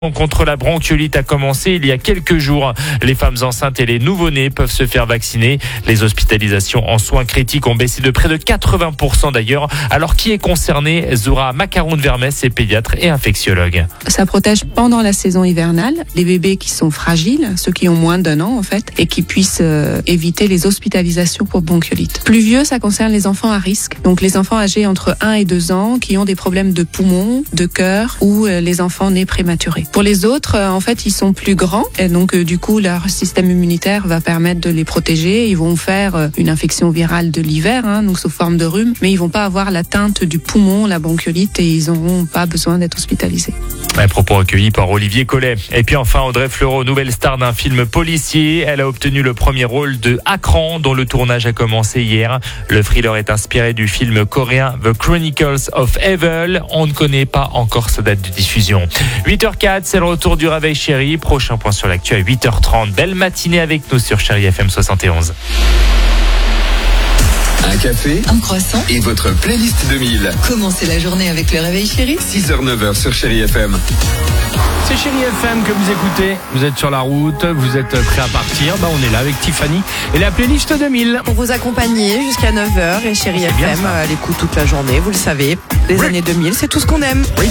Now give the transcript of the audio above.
Contre la bronchiolite a commencé il y a quelques jours. Les femmes enceintes et les nouveau-nés peuvent se faire vacciner. Les hospitalisations en soins critiques ont baissé de près de 80% d'ailleurs. Alors qui est concerné? Zora Macaron-Vermès est pédiatre et infectiologue. Ça protège pendant la saison hivernale les bébés qui sont fragiles, ceux qui ont moins d'1 an en fait, et qui puissent éviter les hospitalisations pour bronchiolite. Plus vieux, ça concerne les enfants à risque. Donc les enfants âgés entre 1 et 2 ans qui ont des problèmes de poumons, de cœur ou les enfants nés prématurés. Pour les autres, en fait, ils sont plus grands et donc du coup, leur système immunitaire va permettre de les protéger. Ils vont faire une infection virale de l'hiver, donc sous forme de rhume, mais ils vont pas avoir l'atteinte du poumon, la bronchiolite, et ils n'auront pas besoin d'être hospitalisés. Un propos recueilli par Olivier Collet. Et puis enfin, Audrey Fleurot, nouvelle star d'un film policier. Elle a obtenu le premier rôle de Akran, dont le tournage a commencé hier. Le thriller est inspiré du film coréen The Chronicles of Evil. On ne connaît pas encore sa date de diffusion. 8h04, c'est le retour du Réveil Chéri. Prochain point sur l'actu à 8h30. Belle matinée avec nous sur Chéri FM 71. Un café, un croissant et votre playlist 2000. Commencez la journée avec le Réveil Chéri. 6h-9h sur Chéri FM. C'est Chéri FM que vous écoutez. Vous êtes sur la route, vous êtes prêts à partir. On est là avec Tiffany et la playlist 2000. Pour vous accompagner jusqu'à 9h et Chéri FM à l'écoute toute la journée, vous le savez. Les années 2000, c'est tout ce qu'on aime. Oui.